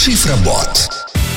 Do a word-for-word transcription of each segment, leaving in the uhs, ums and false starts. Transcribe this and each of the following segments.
Шифробот.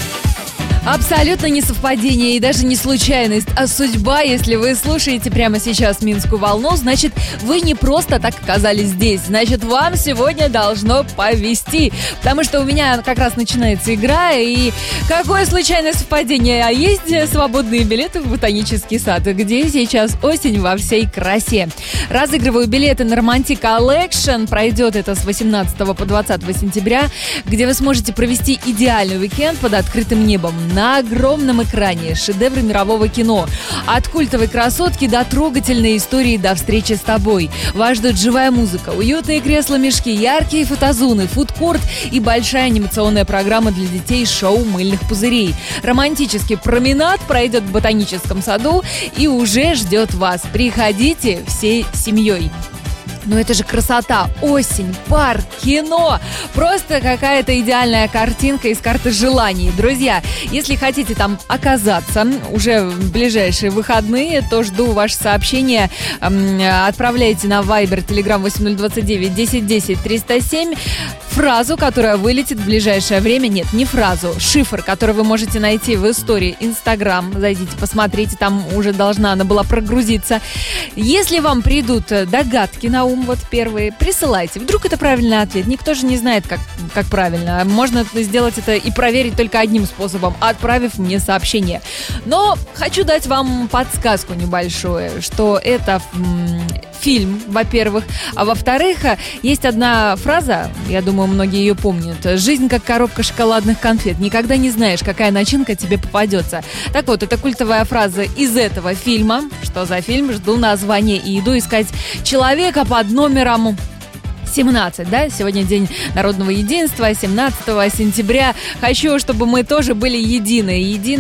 Абсолютно не совпадение и даже не случайность, а судьба. Если вы слушаете прямо сейчас «Минскую волну», значит, вы не просто так оказались здесь. Значит, вам сегодня должно повезти. Потому что у меня как раз начинается игра, и какое случайное совпадение. А есть свободные билеты в Ботанический сад, где сейчас осень во всей красе. Разыгрываю билеты на Romantic Collection. Пройдет это с восемнадцатого по двадцатое сентября, где вы сможете провести идеальный уикенд под открытым небом. На огромном экране шедевры мирового кино. От культовой красотки до трогательной истории «До встречи с тобой». Вас ждет живая музыка, уютные кресла-мешки, яркие фотозоны, фудкорт и большая анимационная программа для детей «Шоу мыльных пузырей». Романтический променад пройдет в Ботаническом саду и уже ждет вас. Приходите всей семьей. Ну это же красота, осень, парк, кино. Просто какая-то идеальная картинка из карты желаний. Друзья, если хотите там оказаться уже в ближайшие выходные, то жду ваши сообщения. Отправляйте на Viber, Telegram восемь ноль два девять десять десять триста семь фразу, которая вылетит в ближайшее время. Нет, не фразу, шифр, который вы можете найти в истории Instagram. Зайдите, посмотрите, там уже должна она была прогрузиться. Если вам придут догадки на ум, вот первые, присылайте. Вдруг это правильный ответ. Никто же не знает, как, как правильно. Можно сделать это и проверить только одним способом, отправив мне сообщение. Но хочу дать вам подсказку небольшую, что это м- фильм, во-первых. А во-вторых, есть одна фраза, я думаю, многие ее помнят. «Жизнь как коробка шоколадных конфет. Никогда не знаешь, какая начинка тебе попадется». Так вот, это культовая фраза из этого фильма. Что за фильм? Жду название и иду искать человека под номером семнадцать, да? Сегодня день народного единства, семнадцатого сентября. Хочу, чтобы мы тоже были едины.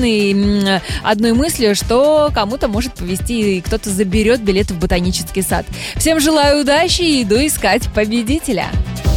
Едины одной мыслью, что кому-то может повезти, и кто-то заберет билет в Ботанический сад. Всем желаю удачи и иду искать победителя.